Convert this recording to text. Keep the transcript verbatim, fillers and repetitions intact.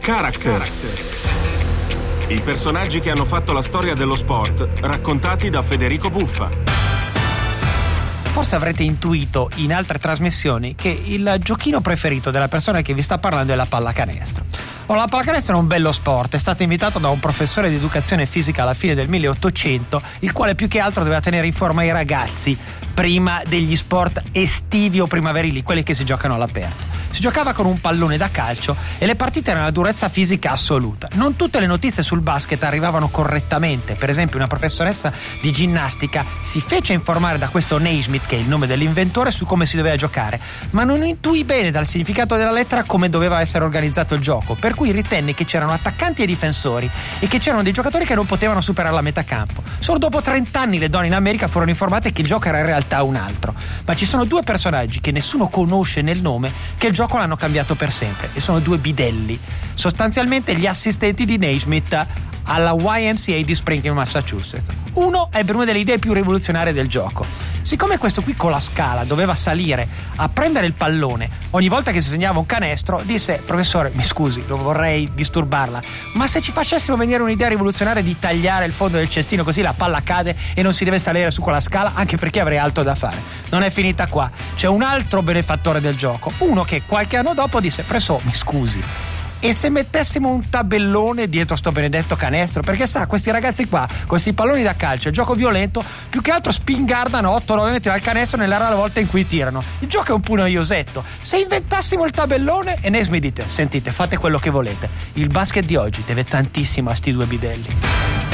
Characters. I personaggi che hanno fatto la storia dello sport, raccontati da Federico Buffa. Forse avrete intuito in altre trasmissioni che il giochino preferito della persona che vi sta parlando è la pallacanestro. Oh, la pallacanestro è un bello sport, è stato inventato da un professore di educazione fisica alla fine del milleottocento, il quale più che altro doveva tenere in forma i ragazzi prima degli sport estivi o primaverili, quelli che si giocano all'aperto. Si giocava con un pallone da calcio e le partite erano a durezza fisica assoluta. Non tutte le notizie sul basket arrivavano correttamente. Per esempio, una professoressa di ginnastica si fece informare da questo Naismith, che è il nome dell'inventore, su come si doveva giocare, ma non intuì bene dal significato della lettera come doveva essere organizzato il gioco, per cui ritenne che c'erano attaccanti e difensori e che c'erano dei giocatori che non potevano superare la metà campo. Solo dopo trenta anni le donne in America furono informate che il gioco era in realtà un altro. Ma ci sono due personaggi che nessuno conosce nel nome che il gioco l'hanno cambiato per sempre, e sono due bidelli, sostanzialmente gli assistenti di Naismith alla Y M C A di Springfield, Massachusetts. Uno ebbe una delle idee più rivoluzionarie del gioco. Siccome questo qui con la scala doveva salire a prendere il pallone ogni volta che si segnava un canestro, disse: professore, mi scusi, non vorrei disturbarla, ma se ci facessimo venire un'idea rivoluzionaria di tagliare il fondo del cestino così la palla cade e non si deve salire su quella scala, anche perché avrei altro da fare. Non è finita qua, c'è un altro benefattore del gioco, uno che qualche anno dopo disse: professore, mi scusi, e se mettessimo un tabellone dietro sto benedetto canestro? Perché sa, questi ragazzi qua, questi palloni da calcio, il gioco violento, più che altro spingardano otto nove metri dal canestro nella rara volta in cui tirano. Il gioco è un po' noiosetto. Se inventassimo il tabellone, e Naismith dite: sentite, fate quello che volete, il basket di oggi deve tantissimo a sti due bidelli.